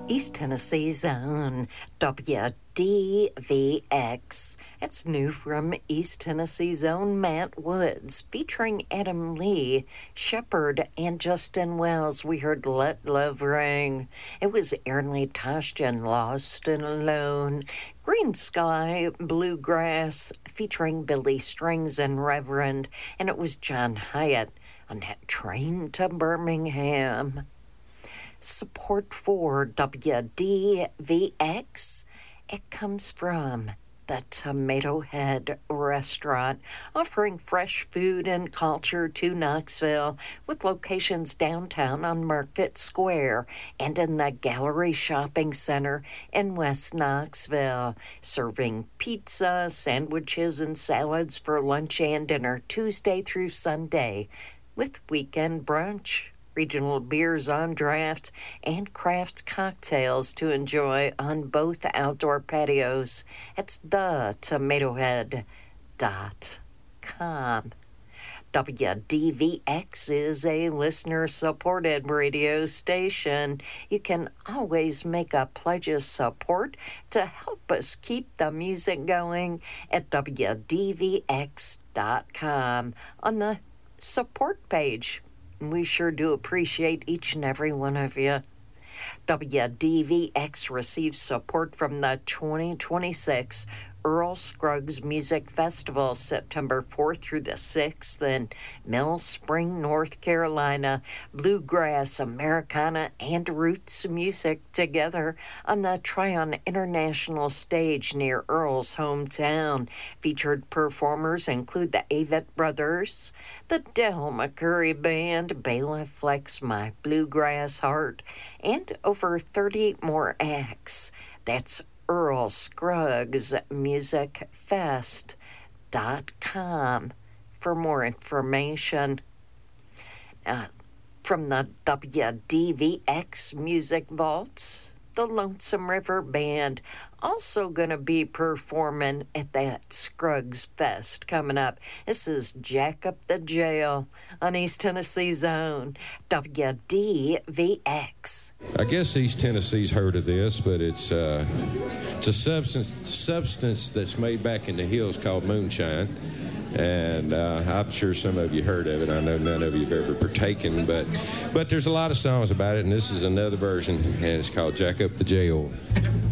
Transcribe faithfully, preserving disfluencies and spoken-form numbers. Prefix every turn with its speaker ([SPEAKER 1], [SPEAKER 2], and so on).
[SPEAKER 1] East Tennessee's own W D V X. It's new from East Tennessee's own Matt Woods, featuring Adam Lee, Shepard, and Justin Wells. We heard Let Love Ring. It was Aaron Lee Toshjan, Lost and Alone. Green Sky, Bluegrass, featuring Billy Strings and Reverend. And it was John Hyatt on that Train to Birmingham. Support for W D V X, it comes from the Tomato Head Restaurant, offering fresh food and culture to Knoxville with locations downtown on Market Square and in the Gallery Shopping Center in West Knoxville, serving pizza, sandwiches, and salads for lunch and dinner Tuesday through Sunday with weekend brunch, regional beers on draft, and craft cocktails to enjoy on both outdoor patios. It's the tomato head dot com. W D V X is a listener-supported radio station. You can always make a pledge of support to help us keep the music going at W D V X dot com on the support page. We sure do appreciate each and every one of you. W D V X receives support from the twenty twenty-six Earl Scruggs Music Festival, September fourth through the sixth in Mill Spring, North Carolina. Bluegrass, Americana, and roots music together on the Tryon International Stage near Earl's hometown. Featured performers include the Avett Brothers, the Del McCurry Band, Bela Flex My Bluegrass Heart, and over thirty more acts. That's Earl Scruggs Music Fest dot com for more information. Uh, from the W D V X Music Vaults, the Lonesome River Band also going to be performing at that Scruggs Fest coming up. This is Jack Up the Jail on East Tennessee's own W D V X.
[SPEAKER 2] I guess East Tennessee's heard of this, but it's uh, it's a substance substance that's made back in the hills called moonshine. And uh, I'm sure some of you heard of it. I know none of you have ever partaken, but but there's a lot of songs about it, and this is another version, and it's called Jack Up the Jail.